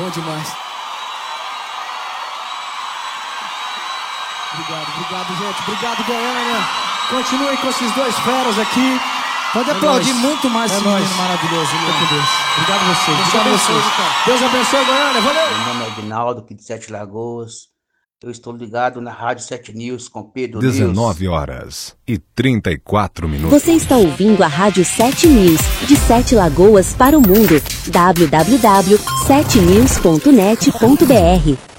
Bom demais. Obrigado, gente. Obrigado, Goiânia. Continuem com esses dois feras aqui. Pode aplaudir muito mais esse menino maravilhoso. Obrigado a vocês. Obrigado a vocês. Deus abençoe, Goiânia. Valeu. Meu nome é Aguinaldo, aqui de Sete Lagoas. Eu estou ligado na Rádio 7 News com Pedro 19h34. Você está ouvindo a Rádio 7 News, de Sete Lagoas para o mundo. www.7news.net.br